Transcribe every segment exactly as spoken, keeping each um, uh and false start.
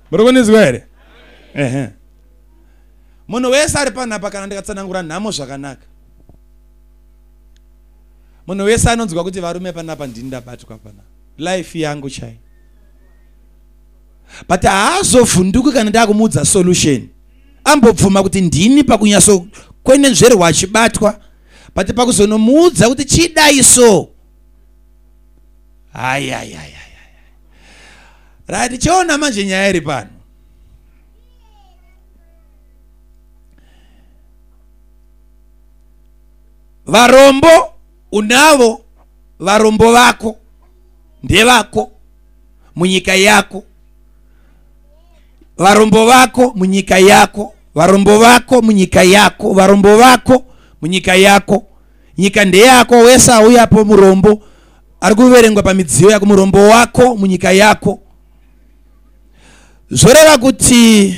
Murikuninzwa here? Ehe. Munhu wese ari panapa kana ndikatsanangura nhamo zvakanaka. Munhu wese anonzwa kuti varume panapa ndini ndabatwa panapa. Life yangu chai. But haazovhunduki kana ndakumudza solution. Ambobvuma kuti ndini pakunyaso kwenenzverwa achibatwa. But pakuzonomudza kuti chidai so. Ai ai ai ai. Right, chiona manje nyaya iri pano. Varombo unavo, varombo vako ndevako munyika yako. Varombo vako munyika yako, varombo vako munyika yako, varombo vako munyika yako. Nyika ndeyako wese auyapo murombo ari kuverengwa pamidziyo yako, murombo wako munyika yako. Zvoreva kuti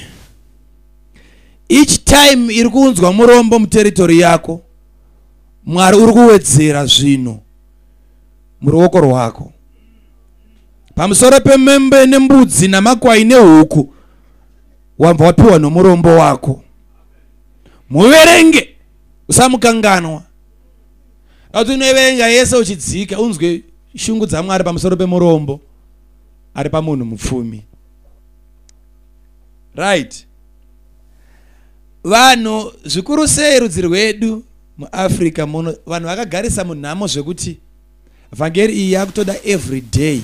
each time iri kunzwa murombo muteritori yako, Mwari uri kuwedzera zvino muruoko rwako. Pamusoro pemembe nembudzi namakwai nehuku wabva wapiwa nomurombo wako. Muverenge usamukanganwa. Ati unoverenga yese uchidzika unzwe shungu dzaMwari pamusoro pemurombo ari pamunhu mupfumi. Right. Vanhu zvikuru sei rudzi rwedu muAfrica muno vanhu vakagarisa munhamo zvekuti vhangeri iyi yakutoda every day.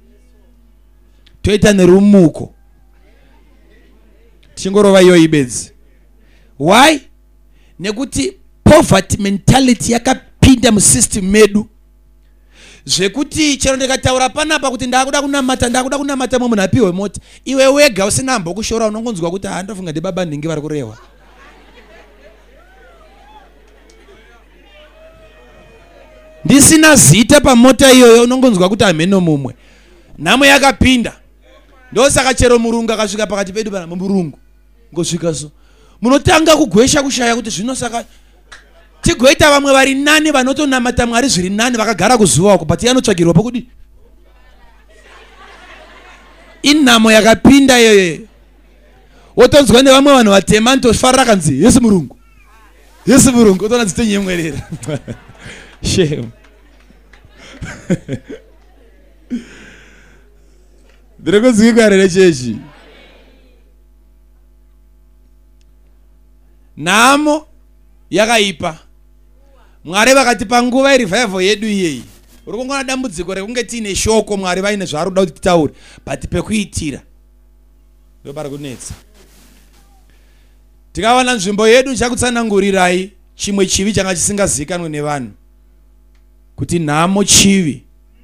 Toita nerumuko. Chingorova iyo ibedzi. Why? Nekuti poverty mentality yakapinda musystem medu. Zvekuti chero ndikataura panapa kuti ndakuda kunamata ndakuda kunamata munhu apiwe mota. Iwe wega usina mbokushora unongonzwa kuti handofunga ndibaba ndingi vari kurehwa. Ndisina zita pamota iyoyo unongonzwa kuti ameno mumwe. Nhamo yakapinda. Ndosaka chero murungu akasvika pakati pedu pana murungu. Ngosvika so. Munotanga kugwesha kushaya kuti zvino saka tigoita vamwe vari nani vanotonamata Mwari zviri nani vakagara kuzuva uko but yanotsvagirwa pokudi. Inhamo yakapinda iyoyo. Wotonzwa nevamwe vanhu vatema ntofarira kanzi Yesu murungu. Yesu murungu utona dzitenyemwerera. Shame. Ndiri kuzwika rere chechi. Nhamo yakaipa. Mwari vakatipa nguva irivival yedu iyeyi. Uri kungona dambudziko rekunge tiine shoko Mwari vaine zvaari kuda kuti titaure but pekuitira ndo pari kunetsa. Tikawana nzvimbo yedu chakutsanangurirai chimwe chivi changa chisingazivikanwe nevanhu kuti nhamo chivi.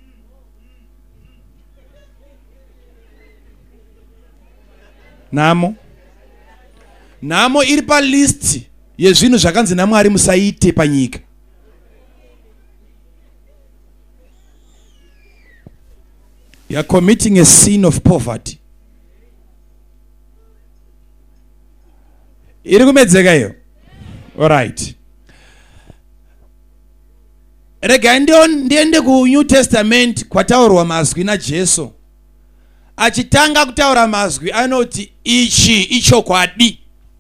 Nhamo nhamo iri palist yezvinhu zvakanzi naMwari musaite panyika. You are committing a sin of poverty. Iri kumedzeka iyo. All right. Rega ndiende ku New Testament kwataurwa mazwi naJesu. Achitanga kutaura mazwi anoti ichi ichokwadi.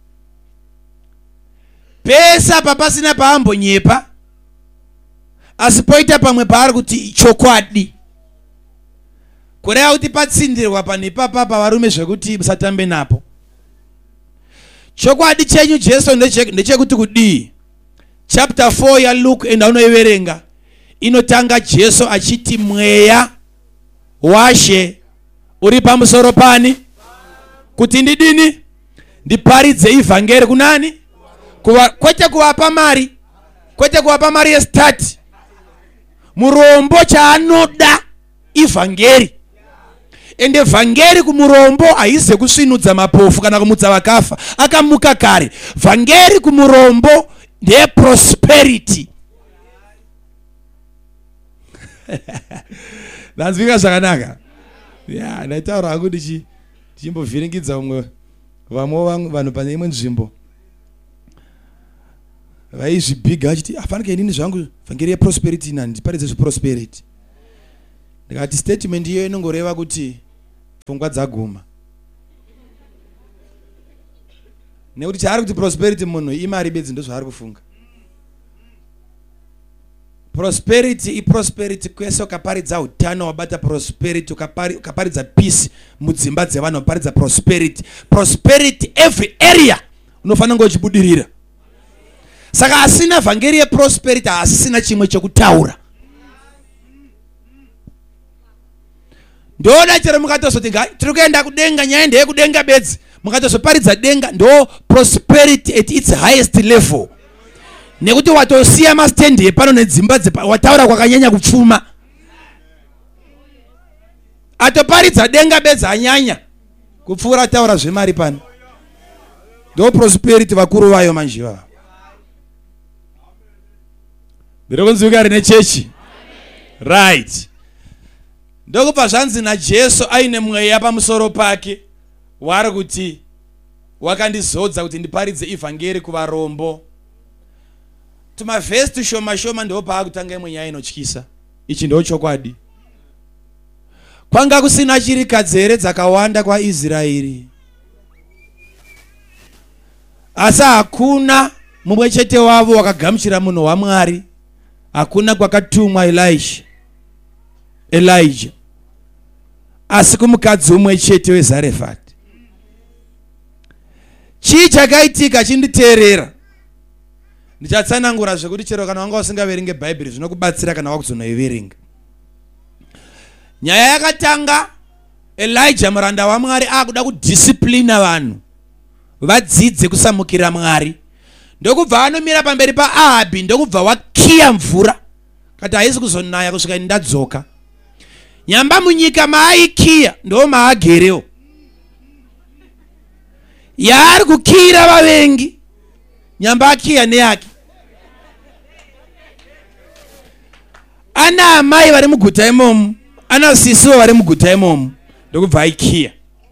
Pesa papasina paambonyepa. Asipoita pamwe paari kuti chokwadi. Kureva kuti patsindirwa panepa papa varume zvekuti musatambe napo. Chokwadi chenyu Jesu ndechekuti kudii. Chapter four ya Luke enda unoiverenga. Inotanga Jesu achiti mweya washe uri pamusoro pani kuti ndidini ndiparidze ivhangeri kunani kuva kwete kuvapa mari kwete kuvapa mari yestati murombo chaanoda ivhangeri. Ende vhangeri kumurombo haize kusvinudza mapofu kana kumudza vakafa akamuka kare. Vhangeri kumurombo ndeye prosperity. Ndanzvika zvakanaka. Ya, ndaitaura hangu ndichi ndichimbovhiringidza umwe vamwe vanhu pane imwe nzvimbo. Vaizvibhiga achiti afanike inini zvangu vhangeri yeprosperity nani ndiparidze zveprosperity. Ndikati statement iyo inongoreva kuti pfungwa dzaguma. nekuti chaari kuti prosperity munhu imari bedzi ndozvaari kufunga. Prosperity iprosperity kwese ukaparidza utano wabata prosperity, ukaparidza peace mudzimba dzevanhu waparidza prosperity. Prosperity every area unofanira kunge uchibudirira. Saka asina vhangeri yeprosperity asina chimwe chekutaura. Ndoda chero mukatozoti tiri kuenda kudenga, nyaya ndeye kudenga bedzi, mukatozoparidza denga, ndo prosperity at its highest level. Nekuti watosiya mastendi epano nedzimba dzepa wataura kwakanyanya kupfuma. Atoparidza denga bedzi anyanya kupfuura taura zvemari pano. Ndo prosperity vakuru vayo manjiva. Ndinokunzwika rine chechi. Right. Ndokubva zvanzi naJesu aine mweya pamusoro pake wari kuti wakandizodza kuti ndiparidze evhangeri kuvarombo. Tumavhesi tushoma shoma ndo paakutanga imwe nyaya inotyisa. Ichi ndo chokwadi. Kwanga kusina chirikadzi here dzakawanda kwaIsraeri, asi hakuna mumwe chete wavo wakagamuchira munhu waMwari. Hakuna kwakatumwa Elisha Elijah, asi kumukadzi umwe chete weZarefati. Chii chakaitika chinditeerera? Ndichatsanangura zvekuti chero kana wanga usingaverenge Bhaibheri zvinokubatsira kana wakuzonoiverenga. Nyaya yakatanga Elijah muranda waMwari akuda kudisciplina vanhu vadzidze kusamukira Mwari. Ndokubva anomira pamberi paAhabhi, ndokubva wakiya mvura kati haisi kuzonaya kusvika ndadzoka. Nyamba munyika maaikiya ndo maagerewo. Yaari kukira vavengi, nyamba akiya neyake. Ana amai vari muguta imomo, ana sisiwo vari muguta imomo, ndokubva aikiya.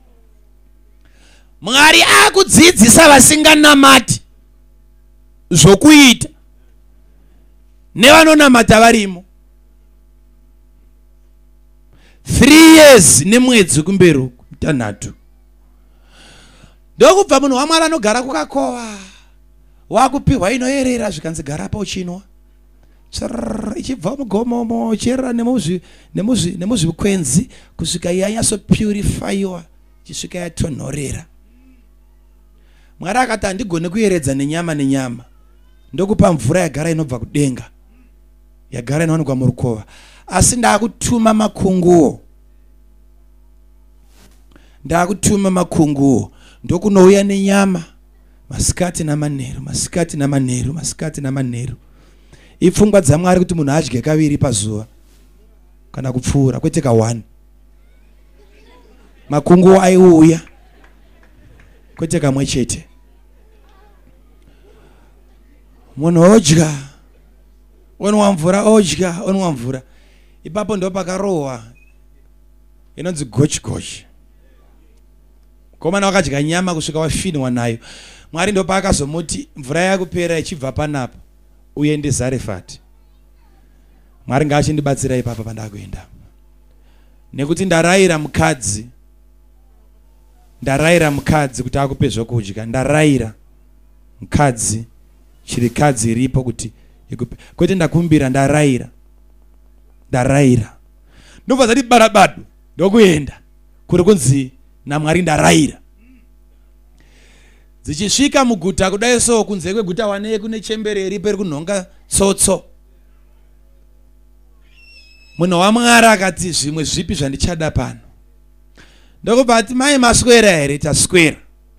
Mwari akudzidzisa vasinganamati zvokuita nevanonamata varimo. three years nemwedzi kumberi mutanhatu. Ndokubva munhu waMwari anogara kukakova, wakupiwa inoyerera zvikanzi gara pa uchinwa. Ichibva mugomomo cherera nemuzvikwenzi kusvika yanyaso purifyiwa, ichisvika yatonhorera. Mwari akati handigone kuyeredza nenyama nenyama, ndokupa mvura yagara inobva kudenga, yagara inowanikwa murukova, asi ndakutuma makunguo. Ndakutuma makunguo ndokunouya nenyama masikati namanheru, masikati namanheru, masikati namanheru. Ipfungwa dzaMwari kuti munhu adye kaviri pazuva kana kupfuura, kwete ka one. Makunguo aiuya kwete kamwe chete. Munhu odya, onwa mvura, odya, onwa mvura. Ipapo ndo pakarohwa inonzi gochi-gochi. Komana wakadya nyama kusvika wafinwa nayo. Mwari ndo paakazomuti mvura yakupera ichibva panapa uende Zarefati. Mwari ngaachindibatsira ipapa pandakuenda. Nekuti ndarayira mukadzi, ndarayira mukadzi kuti akupe zvokudya, ndarayira mukadzi, chirikadzi iripo kuti ikupe. Kwete ndakumbira, ndarayira. Ndarayira. Ndobva zati barabadu ndokuenda kuri kunzi naMwari ndarayira. Dzichisvika muguta kudai so kunze kweguta wane kune chembereri peri kunhonga tsotso. Munhu waMwari akati zvimwe zvipi zvandichada pano. Ndokubva ati mai maswera here? Taswera.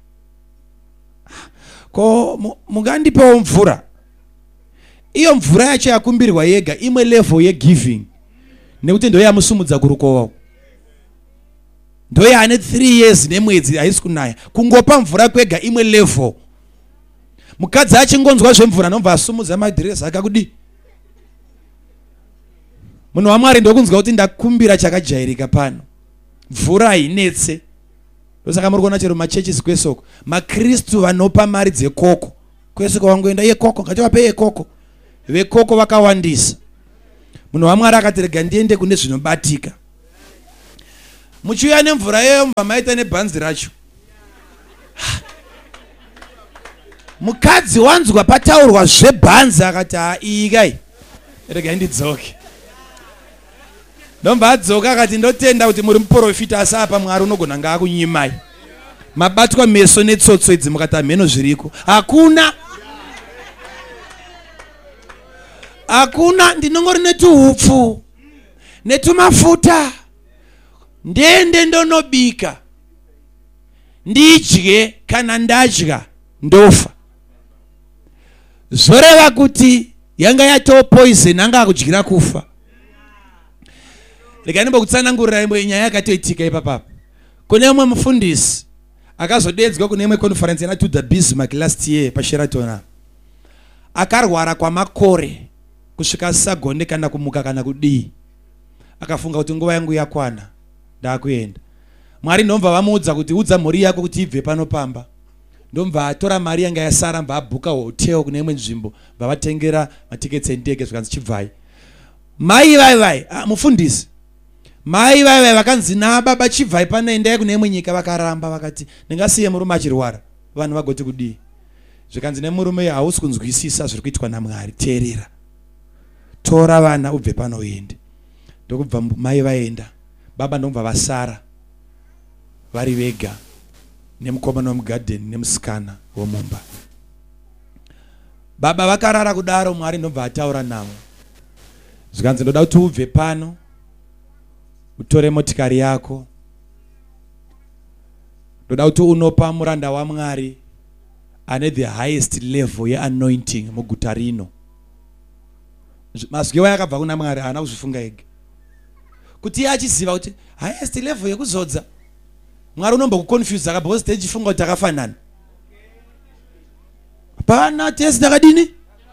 Ko mungandipewo mvura. Iyo mvura yacho yakumbirwa yega imwe level yegiving. Nekuti ndo yamusumudza kurukova. Ndo yane three years nemwedzi haisi kunaya. Kungopa mvura kwega imwe level. Mukadzi achingonzwa zvemvura nomva asumudza madhirezi akakudi. Munhu waMwari ndokunzwa kuti ndakumbira chakajairika pano. Mvura hainetse. Ndosaka muri kuona chero machechi kwesoko. Makristu vanopa mari dzekoko. Kwesoko wangoenda yekoko, ngativape yekoko. Vekoko vakawandisa. Munhu waMwari akati rega ndiende kune zvinobatika. Muchiuya nemvura yeyo mva maita nebhanzi racho. mukadzi wanzwa pataurwa zvebhanzi akati ikai regai ndidzoke. Ndomba adzoka akati ndotenda kuti muri muprofita asi apa Mwari unogona ngaakunyimai. Mabatwa meso netsotso idzi mukati amheno zviriko. Hakuna. Hakuna, ndinongori netuhupfu netumafuta ndende ndonobika ndidye kana ndadya ndofa. Zoreva kuti yanga yatoo poison anga akudyira kufa. Regai ndimbokutsanangurira imwe nyaya yakatoitika ipapapa. Kune umwe mufundisi akazodedzwa kune imwe conference yana to the Bismarck last year paSheraton. Akarwara kwamakore kusvika sagonde kana kumuka kana kudii. Akafunga kuti nguva yangu yakwana ndakuenda. Mwari ndomva vamuudza kuti udza mhuri yako kuti ibve pano pamba. Ndomva atora mari yanga yasara mva abhuka hotel kune imwe nzvimbo vavatengera matiketi endege zvikanzi chibvai. Mai vai vai mufundisi. Mai vai vai vakanzi na baba chibvai panoendai kune imwe nyika vakaramba vakati ndingasiye murume achirwara vanhu vagoti kudii. Zvikanzi nemurume hausi kunzwisisa zviri kuitwa naMwari. Teerera. Tora vana ubve pano uende. Ndokubva mai vaenda. Baba ndomva vasara vari vega nemukomana womugadheni nemusikana womumba. Baba vakarara kudaro Mwari ndomva ataura navo. Zvikanzi ndoda kuti ubve pano utore motikari yako. Ndoda kuti unopa muranda waMwari ane the highest level ye anointing muguta rino. Mazwi yakabva kuna Mwari haana kuzvifunga ega. Kuti iye achiziva kuti highest level yekuzodza Mwari unombokuconfuse akabva stage funga kuti akafanana. Pana test dakadini?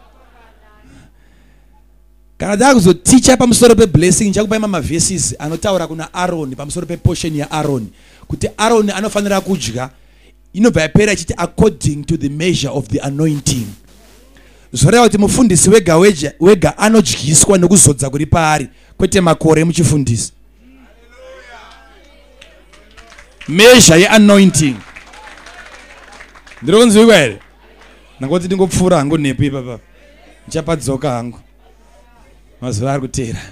Kana dakuzoticha pamusoro pe blessing nchakupa mama verses anotaura kuna Aaron pamusoro pe portion ya Aaron kuti Aaron anofanira kudya inobva yapera chiti according to the measure of the anointing. Zoreva kuti mufundisi wega wega wega anodyiswa nekuzodza kuri paari kwete makore muchifundisi. Measure ye anointing. Ndironzwikwa here? Nangoti ndingopfura hangu nepo ipapa. Ndichapadzoka hangu. Mazuva ari kuteera.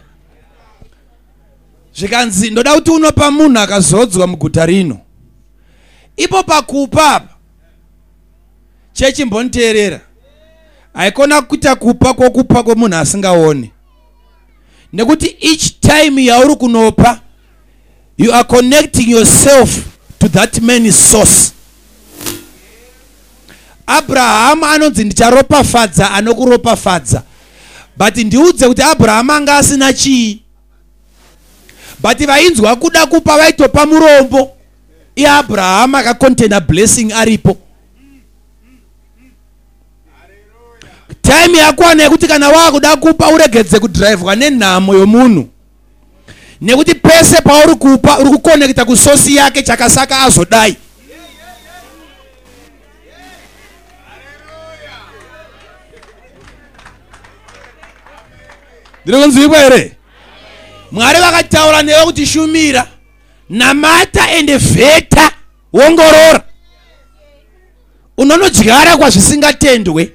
Zvikanzi ndoda kuti unopa munhu akazodzwa muguta rino. Ipo pakupa apa. Chechimboniteerera. Haikona kuita kupa kwokupa kwomunhu asingaoni. Nekuti each time yauri kunopa you are connecting yourself to that man's source. Abraham anonzi ndicharopafadza anokuropafadza. But ndiudze kuti Abraham anga asina chii. But vainzwa kuda kupa vaitopa murombo. Iye Abraham akacontaina blessing aripo. Time yakwana yekuti kana wakuda kupa uregedze kudrivewa nenhamo yomunhu. Nekuti pese pauri kupa uri kuconnecta kusosi yake chakasaka azodai. Ndinokunzwikwa here? Mwari vakataura newe kuti shumira namata ende vheta wongorora. Unonodyara kwazvisingatendwe.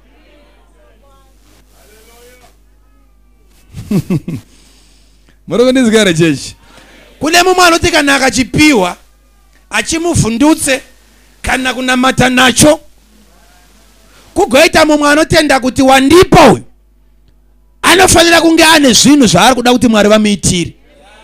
Murikundizikira chechi. Kune mumwe anoti kana akachipiwa achimuvhundutse kana kunamata nacho. Kugoita mumwe anotenda kuti wandipa uyu anofanira kunge ane zvinhu zvaari kuda kuti Mwari vamuitire.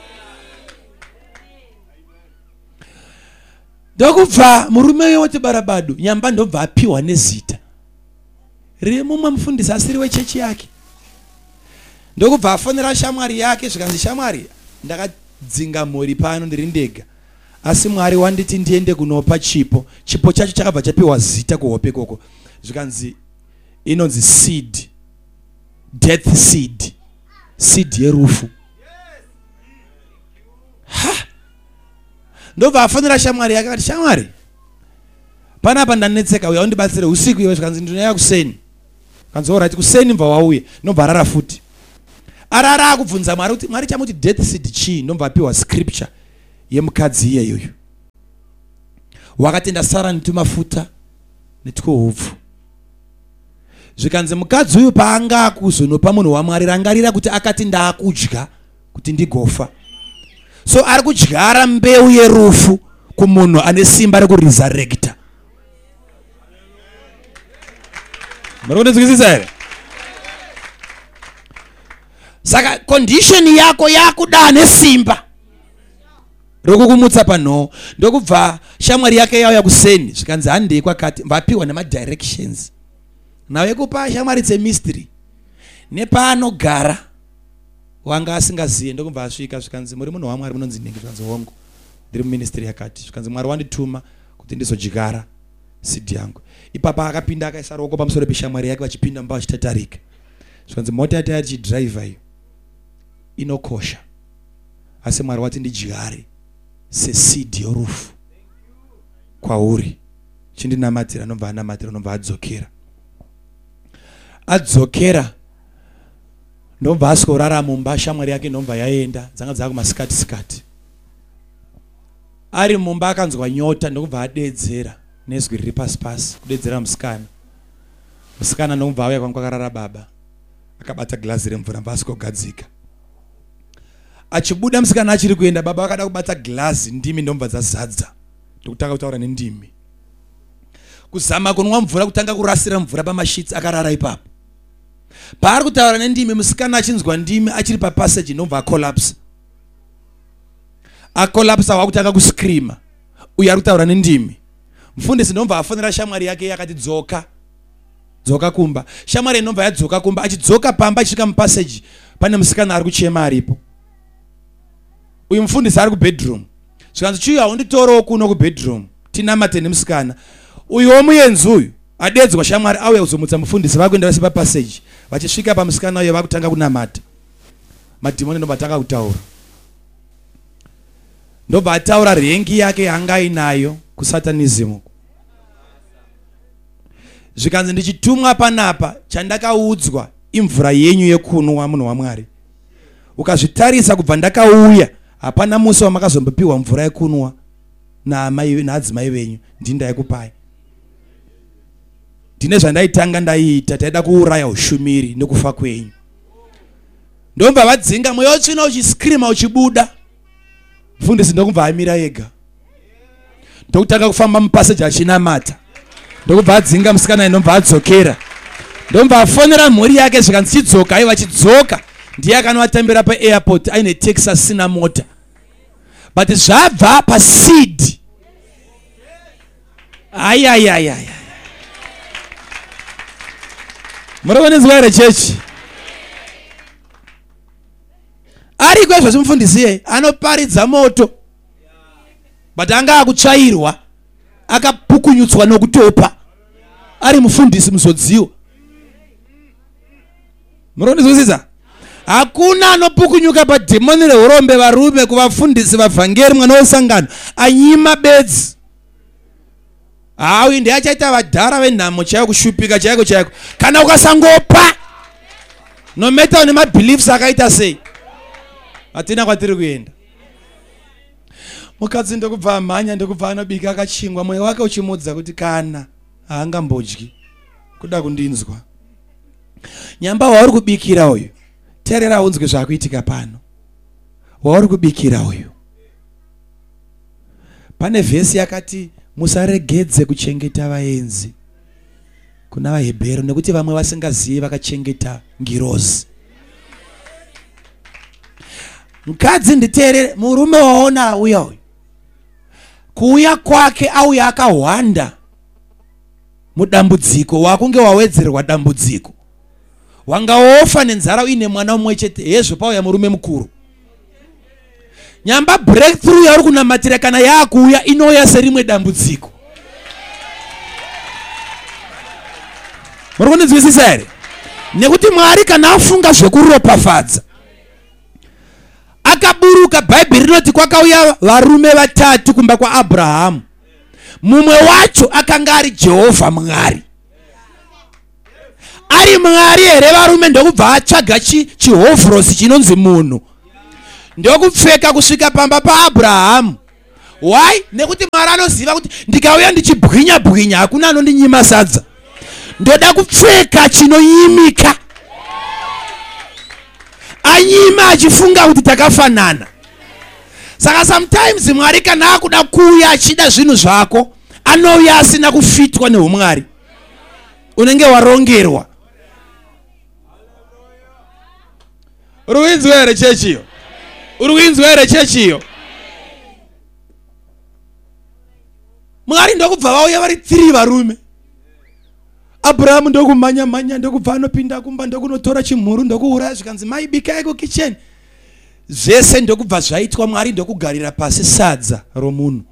Ndokubva murume uyo woti barabadu nyamba ndobva apiwa nezita riri mumwe mufundisi asiri wechechi yake. Ndokubva afonera shamwari yake zvikanzi shamwari ndakadzinga mhuri pano ndiri ndega asi Mwari wanditi ndiende kunopa chipo. Chipo chacho chakabva chapiwa zita kuhope koko. Zvikanzi inonzi seed. Death seed. Seed yerufu. Ha! Ndobva afonera shamwari yake akati shamwari panapa ndanetseka uya undibatsire usiku iwe. Zvikanzi ndinoya kuseni. Kanzi alright kuseni mva wauye. Ndobva arara futi. Arara akubvunza Mwari kuti Mwari chamuti death seed chii. Ndobva apiwa scripture yemukadzi iyeyoyo. Wakati ndasara netumafuta netuhupfu Zvikanzi mukadzi uyu paanga akuzonopa munhu waMwari rangarira kuti akati ndaakudya kuti ndigofa. So ari kudyara mbeu yerufu kumunhu ane simba rekuresurrecta. Muri kunzwisisa here? Saka condition yako yakuda nesimba rokukumutsa panho ndokubva shamwari yake yauya kuseni zvikanzi handei kwakati vapiwa nema directions nawe kupa shamwari dzemystery nepaanogara wanga asingaziye ndokubva asvika zvikanzi muri munhu waMwari munonzi nhingi zvikanzi hongu ndiri muministry yakati zvikanzi Mwari wandituma kuti ndizodyara seed yangu. Ipapa akapinda akaisa ruoko pamusoro peshamwari yake vachipinda mumba vachitatarika zvikanzi mota yati achidhiraivha iyo inokosha asi Mwari wati ndidyare seseed yorufu kwauri chindinamatira nobva anamatira nobva adzokera adzokera ndobva askorara mumba shamwari yake nobva yaenda dzanga dzakumasikati sikati ari mumba akanzwa nyota ndokubva adedzera nezwi riri pasi pasi kudedzera musikana musikana ndokubva auya kwanga kwakarara baba akabata glazi remvura mbaasikogadzika achibuda musikana achiri kuenda baba akada kubata glazi ndimi ndomva dzazadza ndokutanga kutaura nendimi kuzama kunwa mvura kutanga kurasira mvura pamashitsi akarara ipapo paari kutaura nendimi musikana achinzwa ndimi achiri papassage ndomva akolapsa akolapsa wakutanga kuscreama uyu ari kutaura nendimi mufundisi ndomva afonera shamwari yake yakati dzoka dzoka kumba shamwari ndomva yadzoka kumba achidzoka pamba achisvika mupassage pane musikana ari kuchema aripo uyu mufundisi ari kubedroom zvikanzi chiuya unditorowo kuno kubedroom tinamate nemusikana uyu womuyenzi uyu adedzwa shamwari auya kuzomutsa mufundisi vakuenda vese papassage vachisvika pamusikana uyo vakutanga kunamata madhimoni ndobva atanga kutaura ndobva ataura rengi yake yanga ainayo kusatanism. Zvikanzi ndichitumwa panapa chandakaudzwa imvura yenyu yekunwa munhu waMwari ukazvitarisa kubva ndakauya hapana musi wamakazombopiwa mvura yekunwa naamai naadzimai venyu ndindaikupai ndine zvandaitanga ndaiita taida kuuraya ushumiri nekufa kwenyu ndomva vadzinga mweya utsvina uchiskrima uchibuda mufundisi ndokubva amira ega ndokutanga kufamba mupassage achinamata ndokubva adzinga musikana ndomva adzokera ndomva afonera mhuri yake zvikanzi chidzoka aiva chidzoka ndiye akanovatambira paairport aine taxi asina mota but zvabva paseed ayayayaya murikonenzwa here chechi ari kwezvo chimufundisiye anoparidza moto but anga akutsvairwa akapukunyutswa nokutopa ari mufundisi muzodziwa muronizwisisa hakuna anopukunyuka padhimoni reurombe varume kuvafundisi vavhangeri mwana wesangano anyima bedzi hawi ndiye achaita vadhara venhamo chaiyo kushupika chaiko chaiko kana ukasangopa nometa une mabeliefs akaita sei hatina kwatiri kuenda mukadzi ndokubva amhanya ndokubva anobika akachingwa mwoyo wake uchimudza kuti kana haangambodyi kuda kundinzwa nyamba wauri kubikira uyu teerera unzwe zvakuitika pano wauri kubikira uyu pane vhesi yakati musaregedze kuchengeta vaenzi kuna vaHebheru nekuti vamwe vasingazivi vakachengeta ngirozi. Mukadzi nditeerere murume waona auya uyu kuuya kwake auya akahwanda mudambudziko wakunge wawedzerwa dambudziko wanga wofa nenzara uine mwana umwe chete hezvo pauya murume mukuru nyamba breakthrough yauri kunamatira kana yakuuya inouya serimwe dambudziko. Muri kunzwisisa here nekuti Mwari kana afunga zvekuropafadza akaburuka bhaibheri rinoti kwakauya varume vatatu kumba kwaAbhurahamu mumwe wacho akanga ari Jehovha Mwari ari Mwari here varume ndokubva atsvaga chihovhorosi chinonzi munhu ndokupfeka kusvika pamba paAbhurahamu. Why? Nekuti Mwari anoziva kuti ndikauya ndichibwinya bwinya hakuna anondinyima sadza ndoda kupfeka chinoyimika. Anyima achifunga kuti takafanana. Saka sometimes Mwari kana akuda kuuya achida zvinhu zvako, anouya asina kufitwa neumwari. Unenge warongerwa. Uruinzwa here chechiyo. Uruinzwa here chechiyo. Mwari ndokubva vauya vari three varume. Abraham ndokumanya manya ndokubva anopinda kumba ndokunotora chimhuru ndokuuraya zvikanzi mai bikai kukicheni. Zvese ndokubva zvaitwa Mwari ndokugarira pasi sadza romunhu.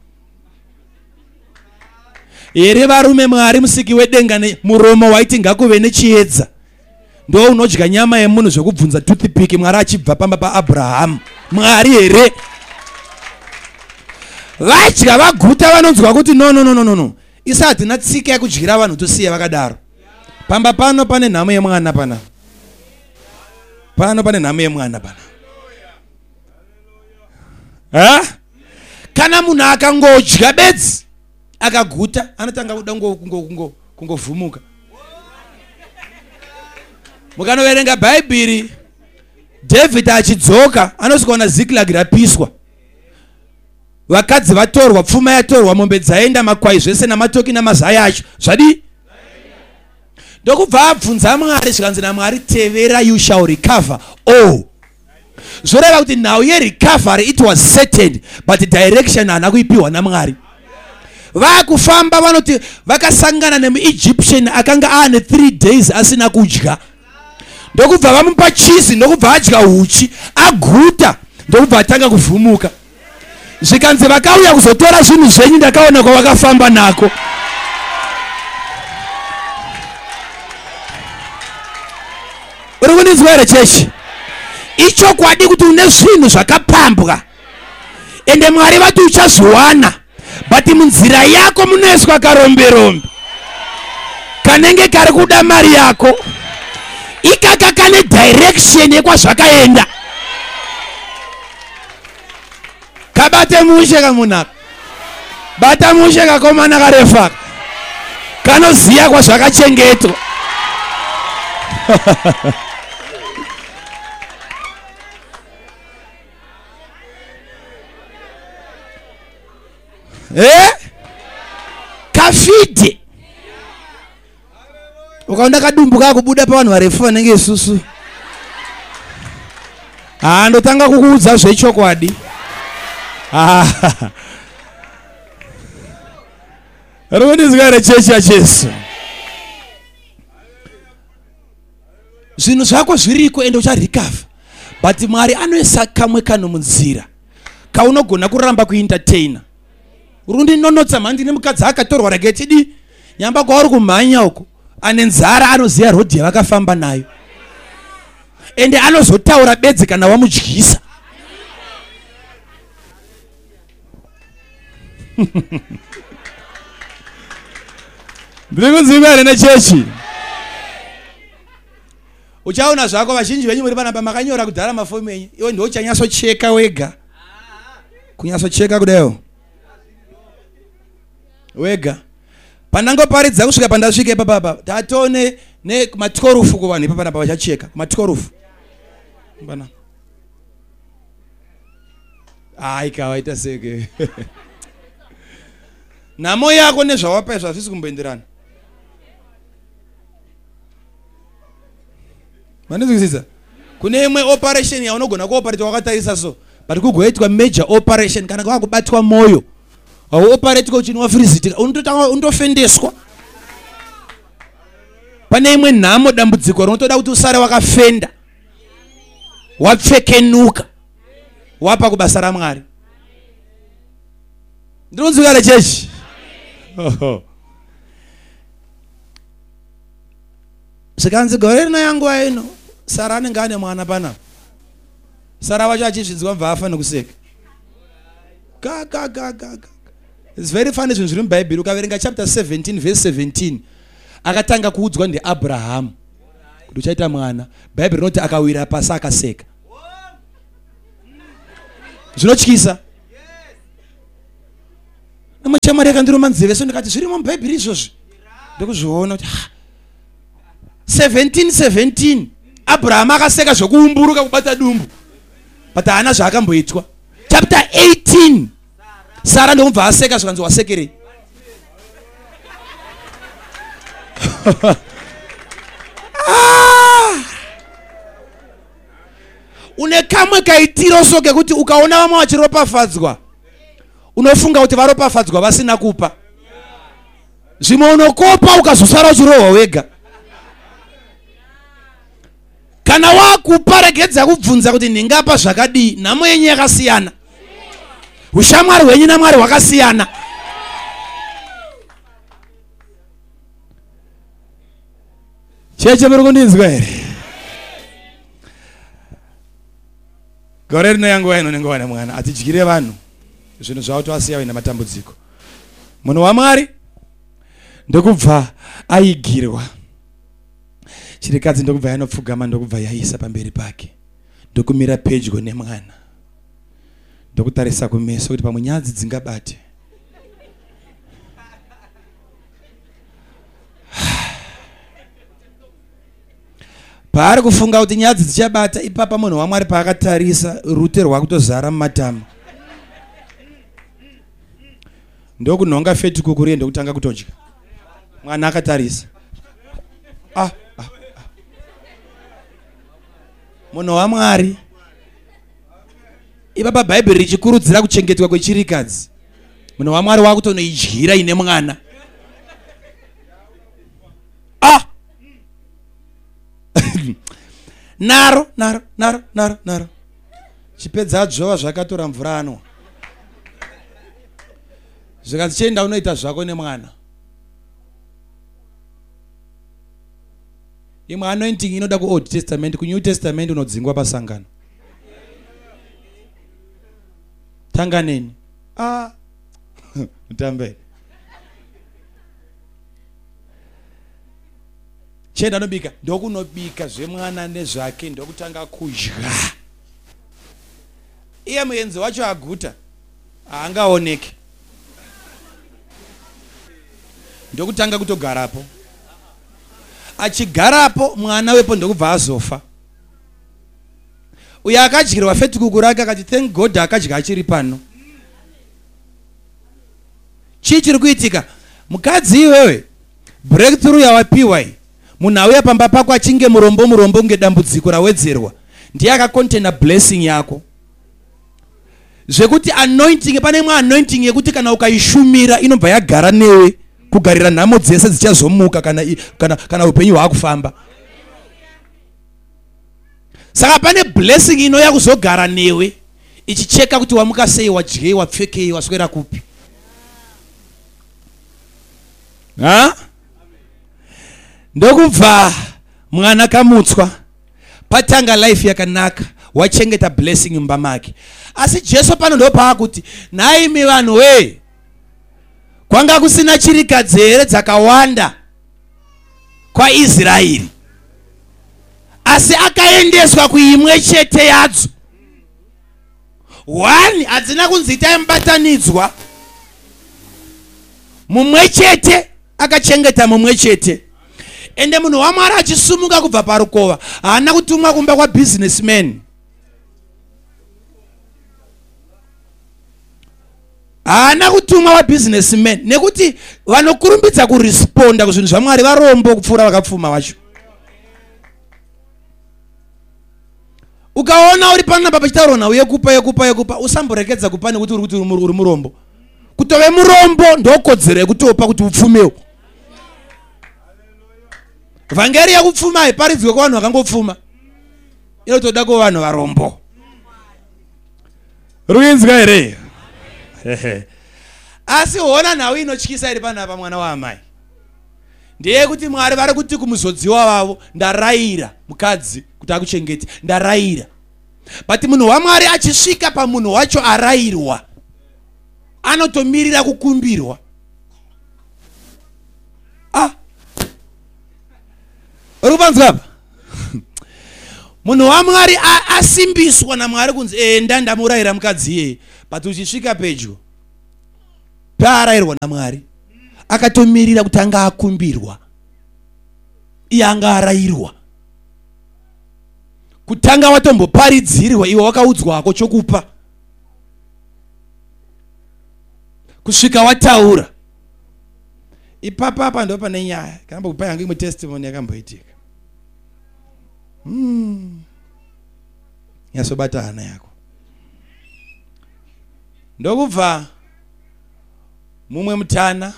Here varume Mwari musiki wedenga muromo waiti ngakuve nechiedza. Ndo unodya nyama yemunhu zvokubvunza toothpick Mwari achibva pamba paAbraham. Mwari here. Vadya vaguta vanonzwa kuti no no no no no. Isati na tsika yekudyira vanhu tosiya vakadaro. Pamba pano pane nhamo yemwana pana. Pano pane nhamo yemwana pana. Ha? Kana munhu akangodya bedzi akaguta anotanga kuda kungo kungovhumuka. Mukanoverenga Bhaibheri, David achidzoka anosikaona Ziklag rapiswa. Vakadzi vatorwa, pfuma yatorwa, mombe dzaenda, makwai zvese namatoki namazaya acho zvadi. Ndokubva abvunza Mwari zvikanzi naMwari, tevera, you shall recover all. Zvoreva kuti now ye recovery it was certain, but direction haana kuipiwa naMwari. Vakufamba vanoti vakasangana nemuEgyptian akanga ane three days asina kudya. Ndokubva vamupa cheese, ndokubva adya uchi, aguta, ndokubva atanga kuvhumuka. Zvikanzi vakauya kuzotora zvinhu zvenyu ndakaona kwavakafamba nako. Uri kundinzwa here chechi? Ichokwadi kuti une zvinhu zvakapambwa. Ende Mwari vati uchazviwana. But munzira yako munoiswa karomberombe. Kanenge kari kuda mari yako. Ikaka kane direction yekwazvakaenda. Kabate mushe kamunaka. Bata mushe kakomana karefaka. Kanoziya kwazvakachengetwa. Eh? Kafide. Ukaona kadumbuka kubuda pa vanhu varefu vanenge isusu. Ah, ndotanga kukuudza zvechokwadi. Ah. Rondizgare chechi ya Jesu. Zvinhu zvako zviriko ende ucharecover. But Mwari anoisa kamwe kano munzira. Kaunogona kuramba kuentertaina. Urundi nonotsa mandi nemukadzi akatorwa rageti di. Nyamba kwauri kumhanya uko. Ane nzara anoziya rodhi yavakafamba nayo. Ende anozotaura bedzi kana wamudyisa. Ndikuziva ne chechi. Uchaona zvako vazhinji venyu muri pana pamakanyora kudhara mafomu enyu. Iwe ndio uchanyaso cheka wega. Kunyaso cheka kudayo. Wega. Panango paridza kusvika pandasvike papa papa. Tatone ne matikorufu kuvanhu papa papa vachacheka. Matikorufu. Bana. Ai kawaita seke. Namo yako nezvawapa zvazvisi kumboenderana. Manizwisisa? Kune imwe operation yaunogona kuoperate wakatarisa so. But kugoitwa major operation kana kwakubatwa moyo. Au operate ko chinwa freeze unototanga undofendeswa. Pane imwe nhamo dambudziko unotoda kuti usare wakafenda. Wapfekenuka. Wapa kubasa ra Mwari. Ndinonzwira chechi. Oh. Sikanzi gore na yangu aino. Sara anenge ane mwana pana. Sara wacho achizvidzwa mva afa nekuseka. Ga ga ga ga. It's very funny zvinhu zviri muBhaibheri. Ukaverenga chapter seventeen verse seventeen. Akatanga kuudzwa ndiAbraham kuti uchaita mwana. Bhaibheri rinoti akawira pasi akaseka. Zvinotyisa. Namachamari akandiroma nzeve so ndikati zvirimo muBhaibheri izvozvi. Ndokuzviona kuti seventeen seventeen Abraham akaseka zvokuumburuka kubata dumbu but haana zvaakamboitwa. Chapter eighteen Sara ndomubva aseka zvikanzi wasekerei. Ah! Une kamwe kaitiro so kekuti ukaona vamwe vachiropafadzwa unofunga kuti varopafadzwa vasina kupa. Zvimwe unokopa ukazosara uchirohwa wega. Kana wakupa regedza kubvunza kuti ndingapa zvakadii. Nhamo yenyu yakasiyana. Ushamwari hwenyu naMwari hwakasiyana. Cheche muri kundinzwa here? Gore rino yangu waino nengowana mwana atidyire vanhu zvinhu zvavo towasiya vaina matambudziko. Munhu waMwari ndokubva aigirwa. Chirikadzi ndokubva yanopfugama ndokubva yaisa pamberi pake. Ndokumira pedyo nemwana. Ndokutarisa kumeso kuti pamwe nyadzi dzingabate. Paari kufunga kuti nyadzi dzichabata ipapa munhu waMwari paakatarisa rute rwakutozara mumatama. Ndokunhonga feti kukuri ndokutanga kutodya. Mwana akatarisa. Ah, ah, ah. Munhu waMwari ipapa Bhaibheri richikurudzira kuchengetwa kwechirikadzi. Munhu waMwari wakutonoidyira ine mwana. Ah! naro naro naro naro naro chipedza dzova zvakatora mvura anwa. Zvikati chienda unoita zvako nemwana. Imwe anointing inoda ku Old Testament, ku New Testament unodzingwa pasangano. Tanganeni. Ah. Mutambe. Chenda nobika ndokunobika zvemwana nezvake ndokutanga kudya. Iye muenzi wacho aguta haangaoneke. Ndokutanga kutogarapo. Achigarapo mwana wepo ndokubva azofa. Uya akadyirwa feti kuku rake akati thank God akadya achiri pano. Chii chiri kuitika? Mukadzi iwewe breakthrough yawapiwa iyi. Munhu auya pamba pako achinge murombo murombo kunge dambudziko rawedzerwa. Ndiye akakontena blessing yako. Zvekuti anointing pane imwe anointing yekuti kana ukaishumira inobva yagara newe kugarira nhamo dzese dzichazomuka kana kana kana upenyu hwakufamba. Saka pane blessing inoya kuzogara newe ichicheka kuti wamuka sei, wadyei, wapfekei, waswera kupi. Ha? Ndokubva mwana kamutswa patanga life yakanaka wachengeta blessing mumba make. Asi Jesu pano ndopa kuti naimi vanhu we kwanga kusina chirikadzi here dzakawanda kwa Israeri, asi akaendeswa kuimwe chete yadzo. One hadzina kunzi itai mubatanidzwa, mumwe chete akachengeta mumwe chete. Ende munhu waMwari achisumuka kubva parukova haana kutumwa kumba kwa businessman. Haana kutumwa wa businessman nekuti vanokurumbidza kuresponda kuzvinhu zvaMwari varombo kupfuura vakapfuma vacho. Ukaona uri panapa pachitaurwa nawe yekupa yekupa yekupa usamborekedza kupa nekuti uri kuti uri murombo. Kutove murombo ndokodzero yekutopa kuti upfumewo. Vhangeri yakupfuma haiparidzwe kuvanhu vakangopfuma. Inotoda kuvanhu varombo. Ruinzwa here? Asi hona nhau inotyisa iri panapa mwana waamai. Ndiye kuti Mwari vari kuti kumuzodziwa wavo ndarayira mukadzi kuti akuchengete, ndarayira. But munhu waMwari achisvika pamunhu wacho arayirwa anotomirira kukumbirwa. Ah. Uri kupanzwa apa? Munhu waMwari asimbiswa naMwari kunzi enda ndamurayira mukadzi iyeye, but uchisvika pedyo paarayirwa naMwari akatomirira kutanga akumbirwa. iyanga arayirwa kutanga watomboparidzirwa iwe wakaudzwako chokupa kusvika wataura ipapa apa ndo pane nyaya kana kupa yangu imwe testimony yakamboitika mm. yasobata hana yako ndokubva mumwe mutana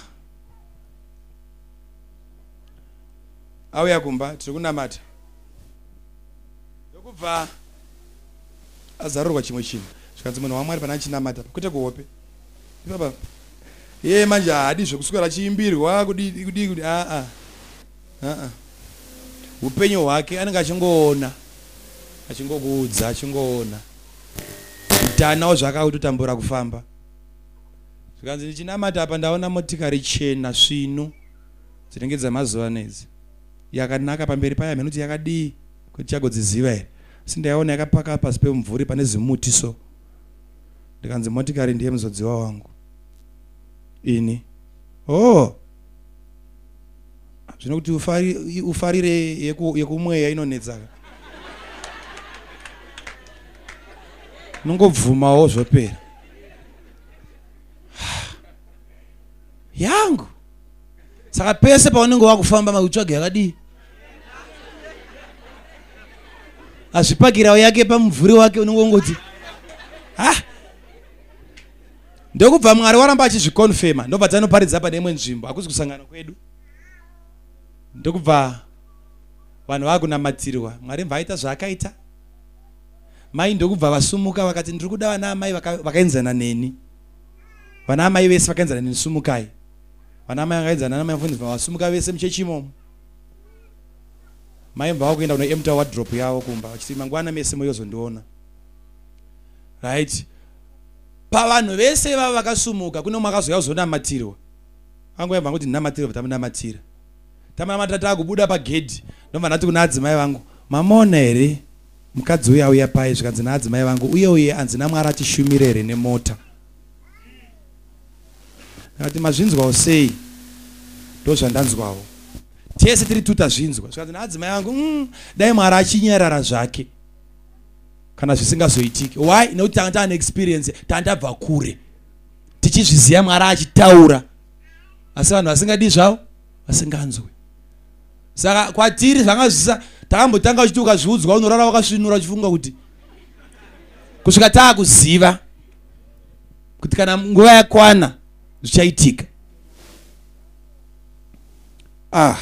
auya kumba tiri kunamata ndokubva azarurwa chimwe chinhu zvikanzi munhu wamwari pana achinamata kwete kuhope ipapa ye manje haadi zvekuswera chiimbirwa kudii kudii kudi aa aa upenyu hwake anenge achingoona achingokuudza achingoona mutanawo zvakautotambura kufamba zvikanzi ndichinamata apa ndaona motikari chena svinu dzinenge dzamazuva nedzi yakanaka pamberi payo mhenuti yakadii kuti chagodziziva here asi ndaiona yakapaka pasi pemumvuri pane zimuti so ndikanzi motikari ndiye muzodziwa wangu ini oh zvino kuti ufari, ufarire yeku, yekumweya inonetsaka nongobvumawo zvopera yangu saka pese paunenge wakufamba mautsvage yakadii azvipakirawo yake pamumvuri wake unenge ungoti ha ndokubva mwari waramba achizvikonfema ndobva dzanoparidza pane imwe nzvimbo hakuzi kusangana kwedu ndokubva vanhu vakunamatirwa mwari mvaita zvaakaita mai ndokubva vasumuka vakati ndiri kuda vana amai vakaenzana neni vana amai vese vakaenzana neni sumukai vana amai vakaenzana namai mufundisi vasumuka vese muchechi imomo mai mbava kuenda kunoemta wardrobe yavo kumba vachiti mangwana mese moyozondiona right pavanhu vese vava vakasumuka kuno makazoya kuzonamatirwa angoyabva kuti ndinamatirwa tamunamatira tamunamata takubuda pagedhi ndobva ndati kuna adzimai vangu mamona here mukadzi uya uya pai zvikanzi naadzimai vangu uye uye anzina mwari atishumire here nemota akati mazvinzwawo sei ndo zvandanzwawo tese tiri tuta zvinzwa zvikanzi naadzimai vangu mm, dai mwari achinyarara zvake kana zvisingazoitiki why nekuti tanga taane experience tandabva kure tichizviziva mwari achitaura asi vanhu vasingadi zvavo vasinganzwi saka kwatiri zvanga zvisa takambotanga uchiti ukazviudzwa unorara wakasvinura uchifunga kuti kusvika taakuziva kuti kana nguva yakwana zvichaitika ah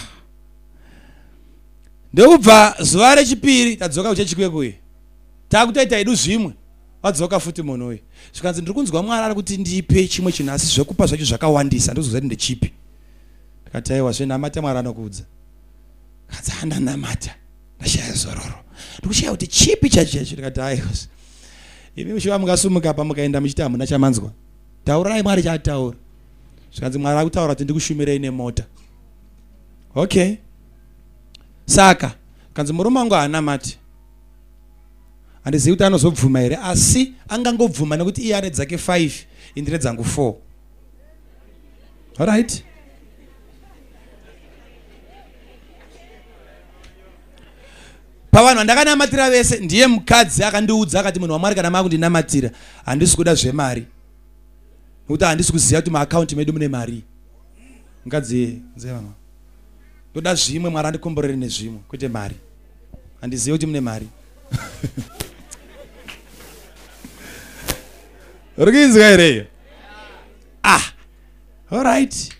ndokubva zuva rechipiri tadzoka kuchechikwekuye takutoita hedu zvimwe wadzoka futi munhu uyu zvikanzi ndiri kunzwa mwari ari kuti ndipe chimwe chinhu asi zvekupa zvacho zvakawandisa ndozozati ndechipi ndikati aiwa zvenamata mwari anokuudza kadzi andanamata ndashaya zororo ndikushaya kuti chipi chacho chacho ndikati aiwa imi mushiva mukasumuka pa mukaenda muchiti hamuna chamanzwa taurai mwari chaataura zvikanzi mwari akutaura kuti ndikushumirei nemota okay saka kanzi murume wangu haanamati handizivi kuti anozobvuma here asi angangobvuma nekuti iye ane dzake five indire dzangu four alright pavanhu vandakanamatira vese ndiye mukadzi akandiudza akati munhu wamwari kana makundinamatira handisi kuda zvemari nekuti handisi kuziva kuti maakaunti medu mune mari mukadzi nzevama ndoda zvimwe mwari andikomborere nezvimwe kwete mari handizivi kuti mune mari uri kuinzwa here ah alright